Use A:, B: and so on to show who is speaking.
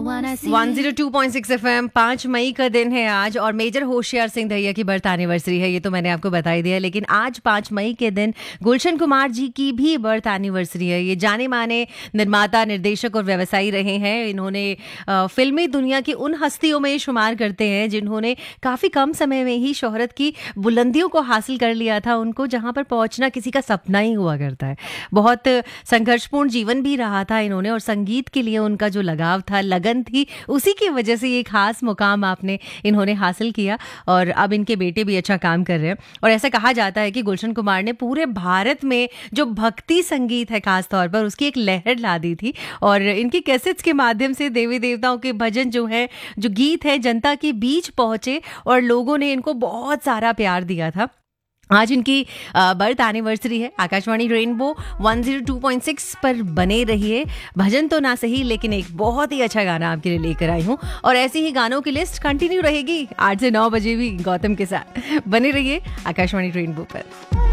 A: 102.6 FM 5 मई का दिन है आज और मेजर होशियार सिंह दहिया की बर्थ एनिवर्सरी है। ये तो मैंने आपको बता ही दिया, लेकिन आज 5 मई के दिन गुलशन कुमार जी की भी बर्थ एनिवर्सरी है। ये जाने माने निर्माता, निर्देशक और व्यवसायी रहे हैं। इन्होंने फिल्मी दुनिया की उन हस्तियों में शुमार करते हैं जिन्होंने काफ़ी कम समय में ही शोहरत की बुलंदियों को हासिल कर लिया था। उनको जहाँ पर पहुँचना किसी का सपना ही हुआ करता है। बहुत संघर्षपूर्ण जीवन भी रहा था इन्होंने, और संगीत के लिए उनका जो लगाव था, लगन थी, उसी की वजह से ये खास मुकाम इन्होंने हासिल किया। और अब इनके बेटे भी अच्छा काम कर रहे हैं। और ऐसा कहा जाता है कि गुलशन कुमार ने पूरे भारत में जो भक्ति संगीत है खास तौर पर, उसकी एक लहर ला दी थी। और इनकी कैसेट्स के माध्यम से देवी देवताओं के भजन जो गीत है, जनता के बीच पहुंचे और लोगों ने इनको बहुत सारा प्यार दिया था। आज इनकी बर्थ एनिवर्सरी है। आकाशवाणी रेनबो 102.6 पर बने रहिए। भजन तो ना सही, लेकिन एक बहुत ही अच्छा गाना आपके लिए लेकर आई हूँ। और ऐसी ही गानों की लिस्ट कंटिन्यू रहेगी 8 से 9 बजे भी गौतम के साथ। बने रहिए आकाशवाणी रेनबो पर।